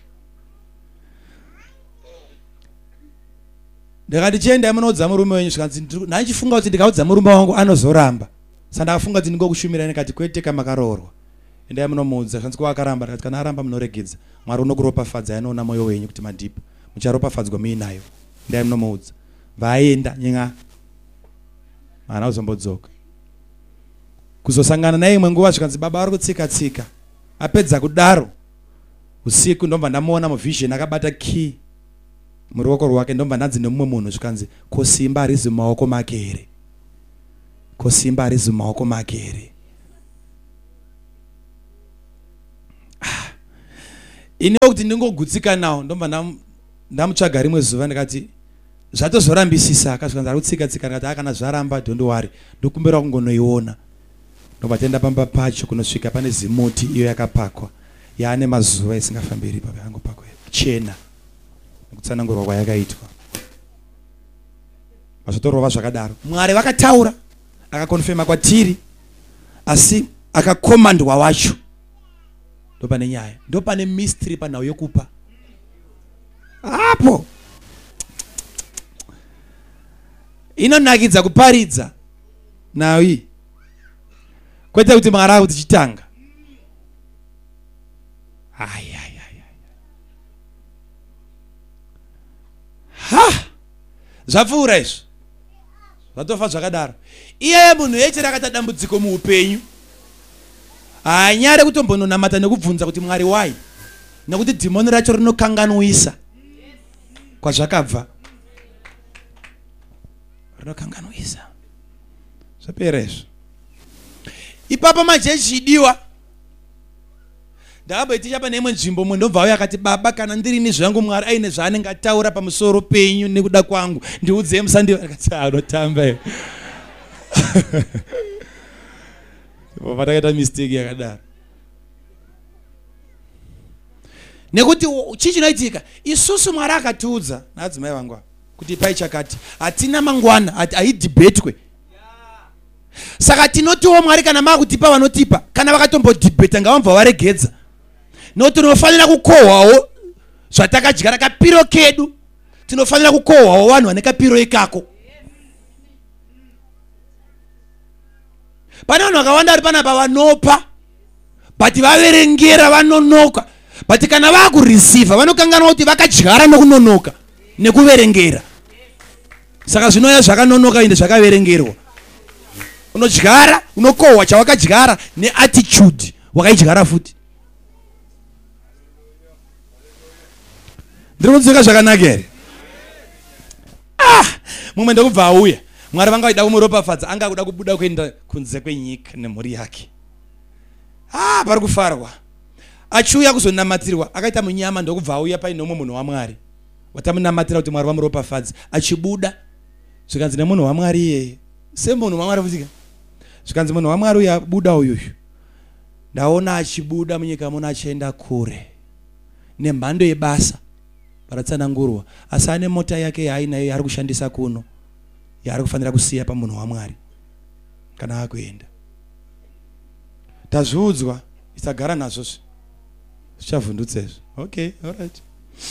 ndikati chienda munoudza murume wenyu zvikanzi ndandichifunga kuti ndikaudza murume wangu anozoramba saka ndakafunga kuti ndingokushumirai ndikati kwete kamakaroorwa endai munomuudza zvikanzi kwakaramba ndikati kana aramba munoregedza mwari unokuropafadza anoona mwoyo wenyu kuti madhipa mucharopafadzwa muinayo endai munomuudza vaenda nyenga mwana uzombodzoka kuzosangana naimwe nguva zvikanzi baba ari kutsika tsika apedza kudaro usiku ndomba ndamuona muvhizheni akabata key muruoko rwake ndomba ndanzi nemumwe munhu zvikanzi ko simba harizi mumaoko make here ko simba harizi mumaoko make here ah. Iniwo kuti ndingogutsika nawo ndomba ndamutsvaga rimwe zuva ndikati zvatozorambisisa akasvika kutsika tsika akati akana zvaramba don't worry ndokumbira kungonoiona ndobatenda pamba pacho kunosvika pane zimuti iyo yakapakwa yaane mazuva isingafambiri ipapo yangopakwa chena nekutsanangurwa kwayakaitwa vazotorova zvakadaro Mwari vakataura akakonfema kwatiri asi akakomandwa wacho ndopane nyaya ndopane mystery panhau yokupa apo inonakidza kuparidza nhau iyi kwete kuti Mwari akuti chitanga ai ai ai ha zvapfuura izvo zvatofa zvakadaro iyeye munhu yechera akata dambudziko muupenyu hanyare kutombononamata nekubvunza kuti Mwari wai nekuti dhimoni racho rinokanganwisa kwazvakabva rinokanganwisa zvapera izvo ipapo manje chidiwa ndakaboiticha pane imwe nzvimbo munhu ndobva uya akati baba kana ndirini zvangu Mwari aine zvaanenge ataura pamusoro penyu nekuda kwangu ndiudzei musandiva akati anotamba iwe patakaita mistake yakadaro nekuti chii chinoitika isusu Mwari akatiudza naadzimai vangu kuti pai chakati hatina mangwana haidhibhetwe saka tinotiwo Mwari kana maakutipa vanotipa kana vakatombodhibheta ngavambva varegedza nokuti tinofanira kukohwawo zvatakadyara kapiro kedu tinofanira kukohwawo vanhu vane kapiro ikako pane vanhu vakawanda vari panapa vanopa but vaverengera vanonoka but kana vaakureceiva vanokanganwa kuti vakadyara nokunonoka nekuverengera saka zvinoya zvakanonoka ende zvakaverengerwa unodyara unokohwa chawakadyara neattitude wakaidyara futi ndiri kunzwika zvakanaka here ah mumwe ndokubva auya Mwari vanga vaida kumuropafadza anga kuda kubuda kuenda kunze kwenyika nemhuri yake ah pari kufarwa achiuya kuzonamatirwa akaita munyama ndokubva auya paine umwe munhu waMwari watamunamatira kuti Mwari vamuropafadze achibuda zvikanzi nemunhu waMwari iyeye semunhu waMwari futika zvikanzi munhu waMwari uya buda uyuyu ndaona achibuda munyika muno achienda kure nemhando yebasa paratsanangurwa asi ane mota yake yaainayo yaari kushandisa kuno yaari kufanira kusiya pamunhu waMwari kana akuenda tazviudzwa isagara nazvo zvichavhundutsa izvo okay alright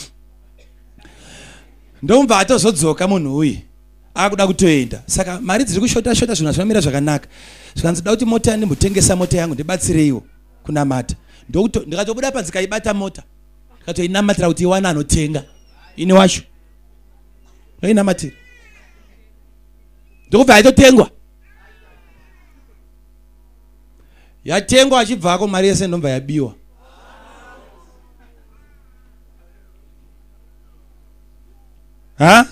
ndomva atozodzoka munhu uyu akuda kutoenda saka mari dziri kushota shota zvinhu zvinamira zvakanaka zvikanzoda kuti mota ndimbotengesa mota yangu ndibatsireiwo kunamata ndikatobuda panzi kaibata mota ndikatoinamatira kuti iwana anotenga ini wacho noinamatira ndokubva yaitotengwa yatengwa achibvako mari yese ndomva yabiwa ha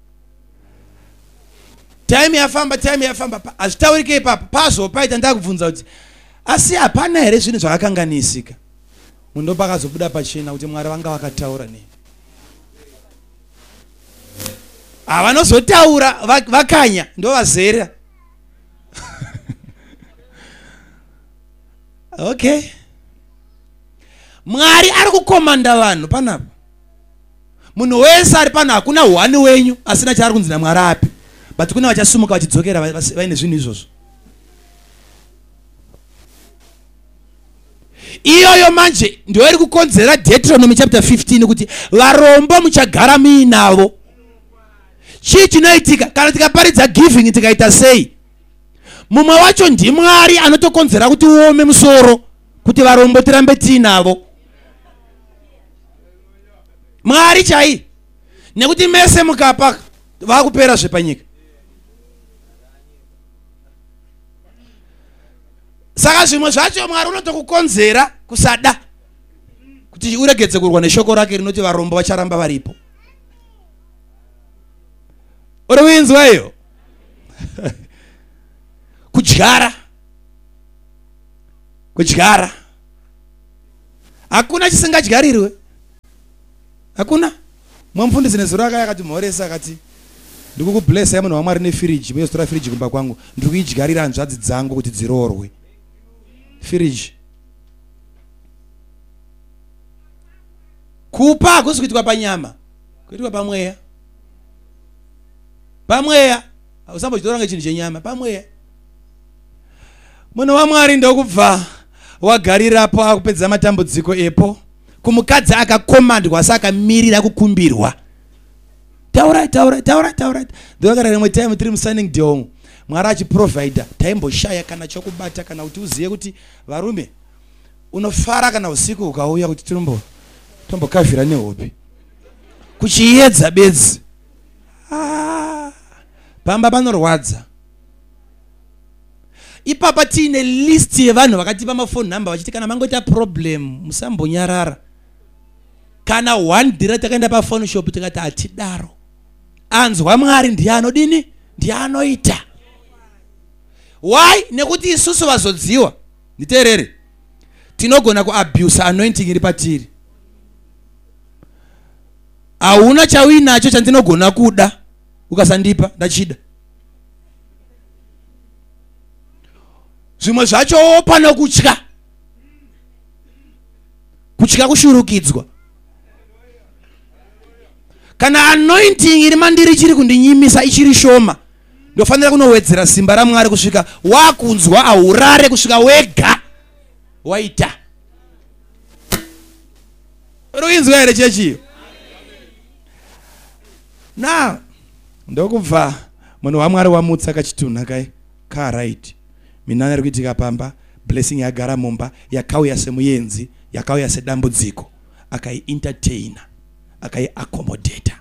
time yafamba time yafamba azvitaurike ipapo pazopaita ndakubvunza kuti asi hapana here zvinhu zvakakanganisika munhu ndopakazobuda pachena kuti Mwari vanga vakataura nei havanozotaura vakanya ndovazera okay Mwari ari kukomanda vanhu panapa munhu wese ari pano hakuna hwani wenyu asina chaari kunzi naMwari api but kuna vachasumuka vachidzokera vaine zvinhu izvozvo iyoyo manje ndio iri kukonzera Deuteronomy chapter fifteen kuti varombo muchagara muinavo chii chinoitika kana tikaparidza giving tikaita sei mumwe wacho ndiMwari anotokonzera kuti uome musoro kuti varombo tirambe tiinavo Mwari chai nekuti mese mukapa vakupera zvepanyika saka zvimwe zvacho Mwari unotokukonzera kusada kuti uregedze kurwa neshoko rake rinoti varombo vacharamba varipo uri winzwa iyo kudyara kudyara hakuna chisingadyarirwe hakuna mwamfundisi nezuro akaya akati mhoresa akati ndikuku bless yamunhu wamwari nefiriji. Muyostora firiji kumba kwangu ndikuidyarira hanzvadzi dzangu kuti dziroorwe. Firiji kupa hakusi kuitwa panyama, kuitwa pamweya. Pamweya usambochitora ngechinhu chenyama, pamweya. Munhu wamwari ndokubva wagarirapo akupedza matambudziko epo. Kumukadzi akakomandwa asi akamirira kukumbirwa. Taura taura taura taura. Ndokara rimwe time tiri musunning day Mwari achiprovider taimboshaya kana chokubata kana kuti uziye kuti varume unofara kana usiku ukauya kuti tirombo tombokavhira nehope kuchiedza bedzi. Ah, pamba panorwadza. Ipapa tiine list yevanhu vakatipa mafoni number vachiti kana mangoita problem musambonyarara. Kana one dira takaenda pafone shop tikati atidaro. Anzwa Mwari ndiye anodini? Ndiye anoita. Why? Nekuti isusu vazodziwa. Nditeerere. Tinogona ku abuse anointing iri patiri. Hauna chawinacho chandinogona kuda ukasandipa ndachida. Zvimwe zvacho pano kutya. Kutya kushurukidzwa. Kana anointing iri mandiri chiri kundinyimisa ichiri shoma, ndofanira kunowedzera simba raMwari kusvika wakunzwa aurare kusvika wega waita. Ruinzwa here chechi. Now ndokubva munhu waMwari wamutsa kachitunha kai ka right. Minana iri kuitika pamba, blessing yagara mumba, yakauya semuyenzi, yakauya sedambudziko, akai entertainer, akai accommodate.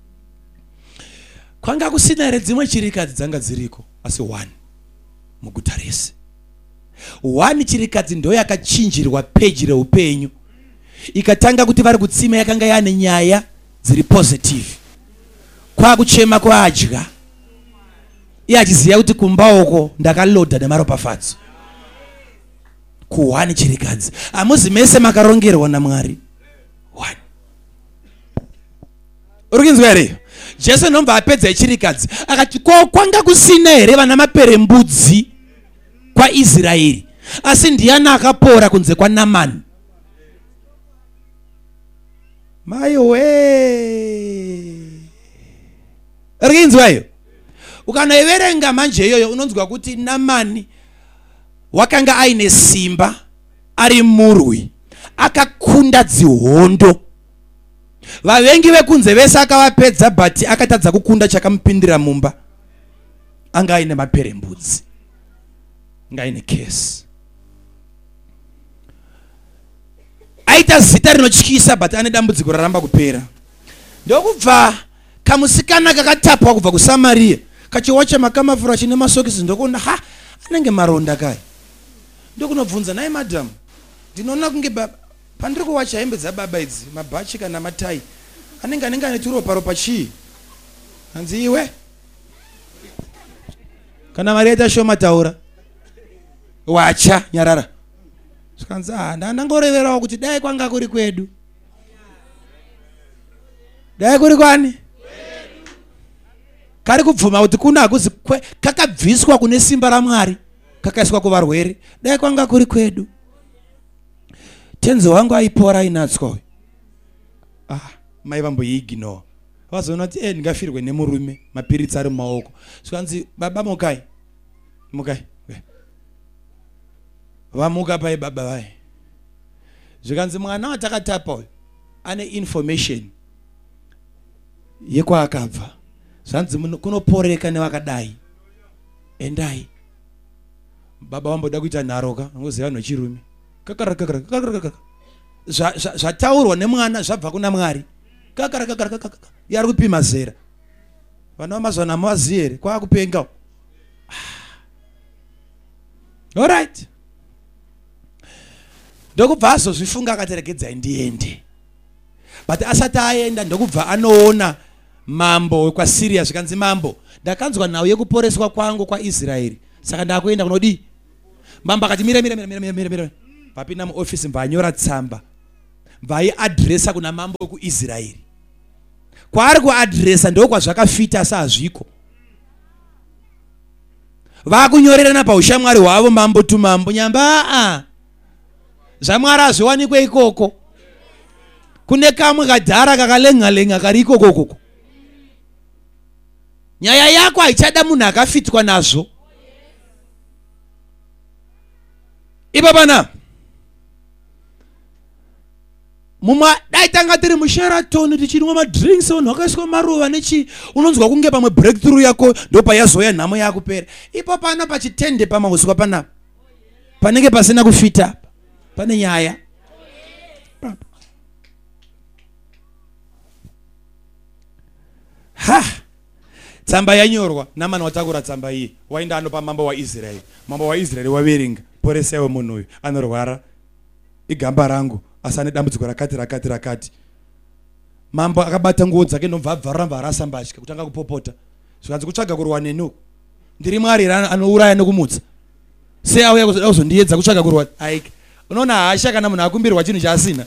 Kwanga kusina here dzimwe chirikadzi dzanga dziriko asi one muguta rese. One chirikadzi ndo yakachinjirwa page reupenyu ikatanga kuti vari kutsima yakanga yane nyaya dziri positive. Kwa kuchema kwa adya iye achiziva kuti kumbauko ndakaloda nemaropafadzo. Kuwani chirikadzi amuzi mese makarongerwa naMwari. One urukinzwa here. Jesu nomba apedza chirikadzi akati ko kwanga kusina here vana maperembudzi kwa Israeri, asi ndiani akapora kunze kwa Namani. Mai we urukinzwa iyo. Ukanoiverenga manje iyoyo unonzwa kuti Namani wakanga aine simba, ari murwi, akakunda dzihondo. Vavengi vekunze vese akavapedza but akatadza kukunda chakamupindira mumba. Anga aine maperembudzi, anga aine kesi. Aita zita rinotyisa but ane dambudziko raramba kupera. Ndokubva kamusikana kakatapwa kubva kuSamaria kachiwacha makamafura chine masokisi ndokuona ha anenge maronda kai. Ndokunobvunza naye madam, ndinoona kunge baba pandiri kuwacha hembe dzababa idzi mabhachi kana matai anenge anenge ane turopa ropa chii. Hanzi iwe kana mari yaita shoma taura wacha nyarara. Skanzi ah ndangoreverawo kuti dai kwanga kuri kwedu. Dai kuri kwani? Kari kubvuma kuti kuna akuzi kakabviswa kune simba raMwari kakaiswa kuvarwere. Dai kwanga kuri kwedu. Tenzi wangu aipora inatswa. Ah, mai vamboiignore. Vazoona kuti eh ndingafirwe nemurume mapiritsi ari mumaoko. Skanzi baba mukai. Mukai. Vamuka pai baba vai. Zvikanzi mwana watakatapa uyu ane information yekwa akabva. Zvanzi kunoporeka nevakadai. Endai. Baba wamboda kuita nharoka, ngoziva vanhu vechirume. Kakara kakara kakara. Zvataurwa nemwana zvabva kuna Mwari. Kakara kakara kakara. Yari kupima zera. Vana vamazwana hamazivi here kwakupenga. All right. Ndokubva azozvifunga akati regedzai ndiende. But asati aenda ndokubva anoona mambo kwa Syria zvikanzi mambo ndakanzwa nawo yekuporeswa kwangu kwa Israeri saka ndakuenda kunodi. Mambo akati mira mira mira mira mira mira papina mu office mbanyora tsamba vai addressa kuna mambo ku Israeri kwaari kuadresa ndo kwazvakafita sazviko. Vakunyorerana paushamwari hwavo mambo tu mambo nyamba a zvamwari azviwanikwe ikoko. Kune kamwe kadhara kakalenga lenga kari ikoko koko. Nyaya yako haichada munhu akafitwa nazvo. Ipo pana mumwe dai tanga tiri muSheraton tichinwa madrinks vanhu vakaiswa maruva nechi unonzwa kunge pamwe breakthrough yako ndo payazoya nhamo yakupera. Ipo pano pachitende pamauswa panapa panenge pasina kufita pane nyaya. Ha tsamba yanyorwa namana watakura tsamba iyi waenda anopa mambo waIsraeri. Mambo waIsraeri waverenga poresewe munhu uyu anorwara igamba rangu asane dambudziko rakati rakati rakati. Mambo akabata nguo dzake ndobva abvarura mvara asambashika kutanga kupopota zvikanzi kutsvaga kurwa nenu ndiri mwari anouraya nekumutsa sei auya kuzondiedza kutsvaga kurwa. Aike unoona hasha kana munhu akumbirwa chinhu chaasina.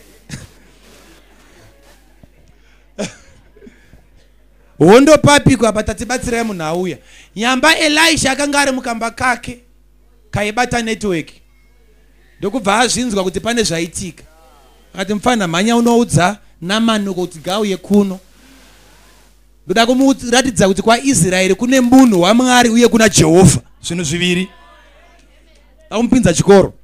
Hondo papikwa patatibatsirai munhu auya. Nyamba Elisha akanga ari mukamba kake kaibata network ndokubva azvinzwa kuti pane zvaitika. Akati mufana mhanya unoudza Namani kuti gauye kuno. Ndoda kumuratidza kuti kwaIsraeri kune munhu waMwari uye kuna Jehovha zvinhu zviviri. Akumupinza chikoro.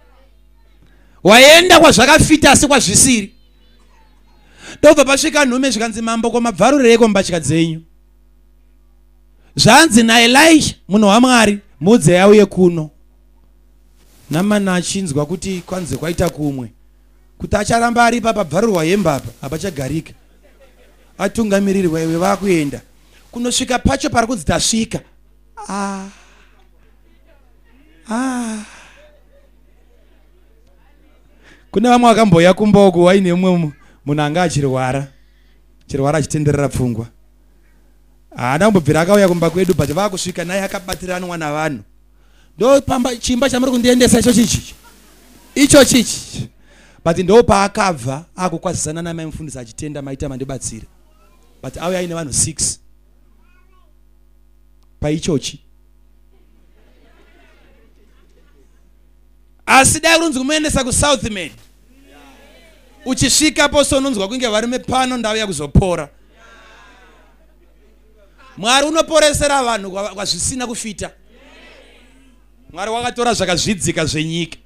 Waenda kwazvakafita asi kwazvisiri. Ndobva pasvika nhume zvikanzi mambo komabvarureko mbatya dzenyu. Zvanzi naElisha munhu waMwari mudze auye kuno. Namani achinzwa kuti kwanze kwaita kumwe kuti acharamba ari papa bvarurwa hembe apa apachagarika. Atungamirirwa iwe vakuenda kunosvika pacho pari kunzi tasvika. Ah. Ah. Kune vamwe vakamboya kumboko waine mumwe munhu anga achirwara chirwara achitenderera pfungwa. Haana kumbobvira akauya kumba kwedu but vakusvika naye akabatiranwa navanhu. Ndo pamba chimba chamuri kundiendesa icho chichi icho chichi but ndo paakabva akukwazisana namai mufundisi achitenda maita mandibatsira but auya aine vanhu six paichochi. Asi dai runzi kumuendesa kuSouth Med uchisvikapo sononzwa kunge varume pano ndauya kuzopora. Mwari unoporesera vanhu kwazvisina kufita. Mwari wakatora zvakazvidzika zvenyika.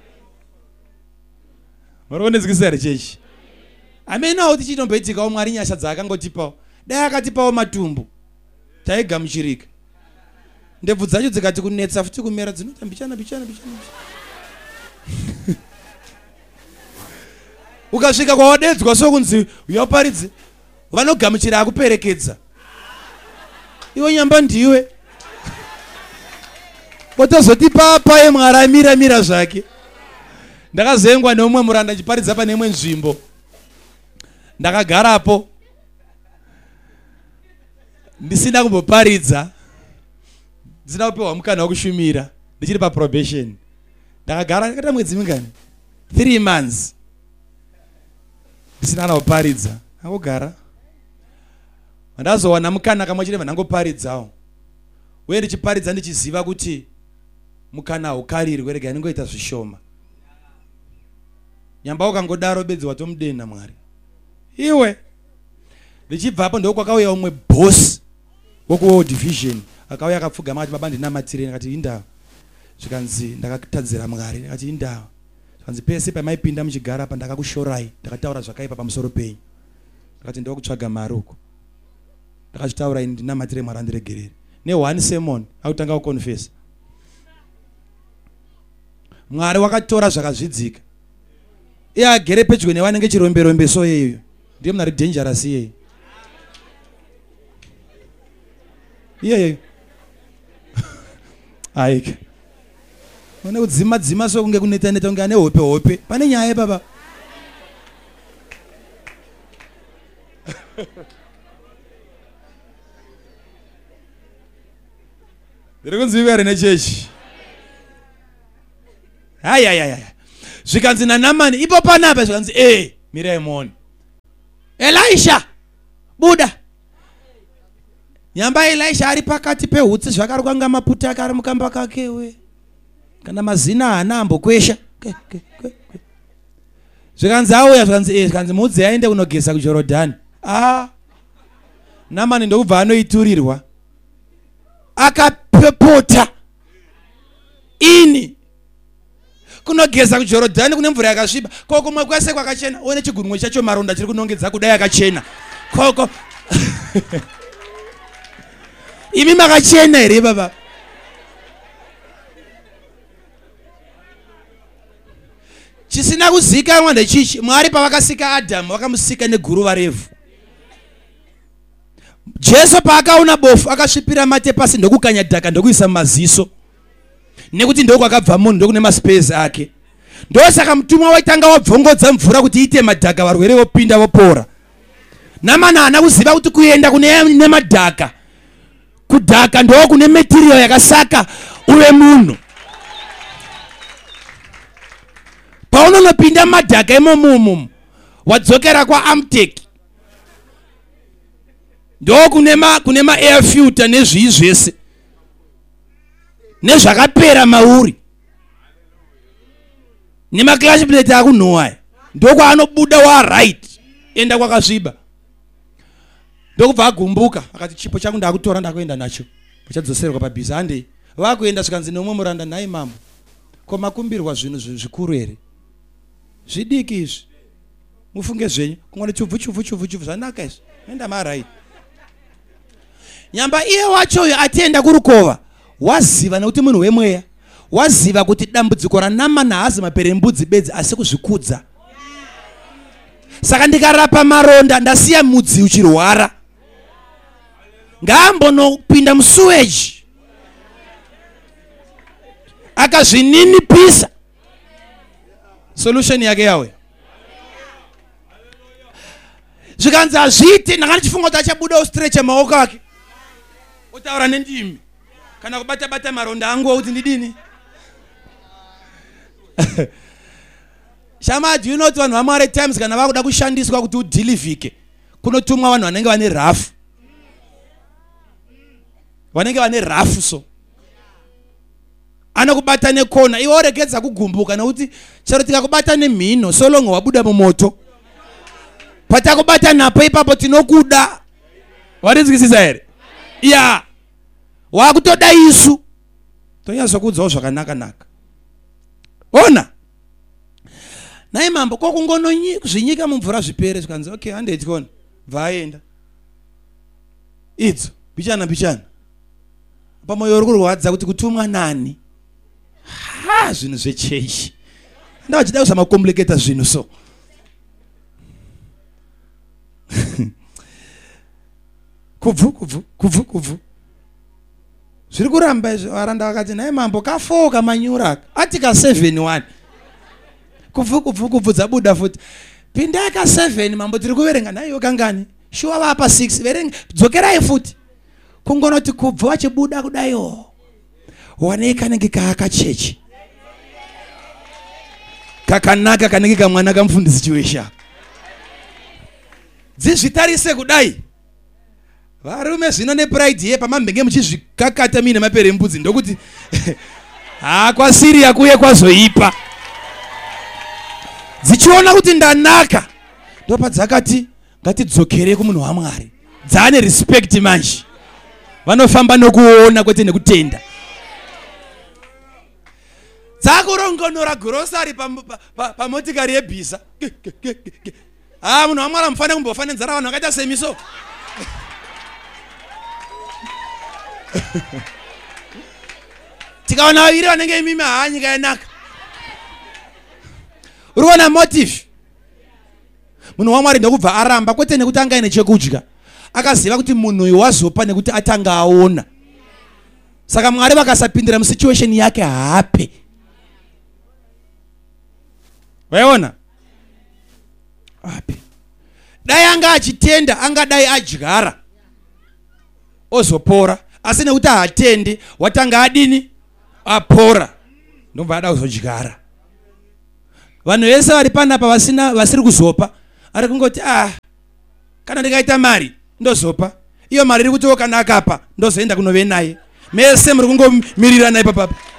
Murikuonedzekisa here chechi? Amenawo tichitomboitikawo Mwari nyasha dzaakangotipawo. Dai akatipawo matumbu taigamuchirika. Ndebvu dzacho dzikati kunetsa futi kumera dzinoti mbichana mbichana mbichana. Ukasvika kwawadedzwa sokunzi uyaparidze vanogamuchira akuperekedza. Iwe nyamba ndiwe. Watazoti papa yeMwari amira mira zvake. Ndakazengwa neumwe muranda chiparidza pane imwe nzvimbo. Ndakagarapo ndisina kumboparidza. Ndisina kupewa mukana wekushumira ndichiri pa probation. Ndakagara ndakata mwedzi mingani? three months. Ndisina kuparidza. Angogara. Ndazowana mukana kamwe chete vanangoparidzawo. Uye ndichiparidza ndichiziva kuti mukana ukarirwe rega ningoita zvishoma. Nyamba ukangodaro bedzi watomudena Mwari. Iwe ndichibvapo ndo kwakauya umwe boss wokuwo division akauya akapfugama akati baba ndinamatireni akati indawo. Zvikanzi ndakatadzira Mwari akati indawo. Zvikanzi pese pamaipinda muchigara apa ndakakushorai ndakataura zvakaipa pamusoro penyu. Akati ndokutsvaga mari uko. Ndakachitaura ini ndinamatire Mwari andiregerere. Ne one sermon akutanga kuconfess. Mwari wakatora zvakazvidzika. Iye agere pedyo nevanenge chirombe rombe so yeyo. Ndiye munhu ari dangerous iye. Iye. Aike. Mone kudzima dzima so kunge kuneta neta kunge ane hope hope. Pane nyaya baba. Ndiri kunziva here nechechi. Hai hai hai. Zvikanzi naNamani ipo panapa zvikanzi eh mirai muone. Elisha buda. Nyamba Elisha ari pakati pehutsi zvakarwanga maputa akari mukamba kake we. Kana mazina hana ambokwesha. Zvikanzi auya zvikanzi eh zvikanzi mudzi aende kunogesa kuJorodhani. Ah. Namani ndokubva anoiturirwa. Akapepota. Ini kunogeza kuJorodhani kune mvura yakasviba. Koko kumwe kwese kwakachena. One chigunwe chacho maronda chiri kunongedza kudai yakachena. Koko imi makachena here baba. Chisina kuzika mwande chichi. Mwari pavakasika Adamu vakamusika neguruva refu. Jesu paakaona bofu akasvipira mate pasi ndokukanya dhaka ndokuisa maziso. Nekuti ndoko akabva munhu ndokune maspezi ake. Ndosaka mutumwa waitanga wabvongodza mvura kuti ite madhaka varwere vopinda vopora. Namana hana kuziva kuti kuenda kune nemadhaka. Kudhaka ndo kune material yakasaka uwe munhu. Paunonopinda madhaka imomumu wadzokera kwa Amtech. Ndo kune ma kune ma air filter nezvii zvese. Nezvakapera mauri. Nema clutch plate akunhowa. Ndoko anobuda wa right. Enda kwakasviba. Ndokubva agumbuka akati chipo changu ndakutora ndakuenda nacho. Uchadzoserwa pabhiza hande. Vakuenda svikanzi nomwe muranda nayi mambo. Koma kumbirwa zvinhu zvikuru here. Zvidiki izvi. Mufunge zvenyu. Kungone chubvu chubvu chubvu chubvu zvanaka izvi. Enda ma right. Nyamba iye wacho uyo atenda kurukova. Waziva nekuti munhu wemweya. Waziva kuti dambudziko raNamani haazi maperembudzi bedzi asi kuzvikudza. Saka ndikarapa maronda ndasiya mudzi uchirwara. Ngaambonopinda musuweji. Akazvininipisa. Solution yake yawe. Zvikanzi hazviite ndakati chifungo kuti achabuda ustretcha maoko ake. Utaura nendimi. Kana kubata bata maronda angu kuti ndidini. Shama, do you know vanhu vamwari times kana vakuda kushandiswa kuti udilivhike kunotumwa vanhu vanenge vane rafu. Vanenge vane rafu so. Anokubata nekona iwe oregedza kugumbuka nokuti chero tikakubata nemhino so long wabuda mumoto. Patakubata napo ipapo tinokuda. Warinzwisisa here? Yeah. Wakutoda isu. Tonyazokudzawo zvakanaka naka. Ona. Naye mambo kokungono zvinyika mumvura zvipere zvikanzi okay handeti kona. Vaenda. Idzo bichana bichana. Pamoyo uri kurwadza kuti kutumwa nani? Ha zvinhu zvechechi. Ndachida kusama complicate zvinhu so. Kubvu kubvu kubvu kubvu. Zviri kuramba izvo varanda vakati naye mambo kafoka manyura ati ka seven one. Kubvu kubvu kubvu dzabuda futi. Pinda ka seven mambo tiri kuverenga nayo kangani. Shuwa vapa six verenga dzokerai futi. Kungonoti kubvu wachibuda kudayo. Wane kanenge kaakachechi. Kakanaka kanenge kamwana kamufundisi chiwesha. Dzizvitarise kudai. Varume zvino nepride ye pamambenge muchizvikakata mine maperembudzi ndokuti ha kwasiriya kuye kwazoipa. Dzichiona kuti ndanaka ndopa dzakati ngatidzokere kumunhu waMwari. Dzane respect manje. Vanofamba nokuona kwete nekutenda. Dzakurongonora grocery pamotikari yebhisa. Ah munhu waMwari amufane kumbofane nzara vanhu vakaita semiso. Tikaona vaviri vanenge imimi hanyika yanaka. Urikuona motive. Munhu waMwari ndokubva aramba kwete nekuti anga ine chekudya. Akaziva kuti munhu uyu wazopa nekuti atanga aona. Saka Mwari vakasapindira musituation yake hape. Vaiona? Hape. Dai anga achitenda anga dai adyara. Ozopora. Asi nekuti haatende watanga adini apora. Ndobva ada kuzodyara. Vanhu vese vari panapa vasina vasiri kuzopa ari kungoti ah kana ndikaita mari ndozopa iyo mari iri kutiwo kana akapa ndozoenda kunove naye mese muri kungomirira naye papapa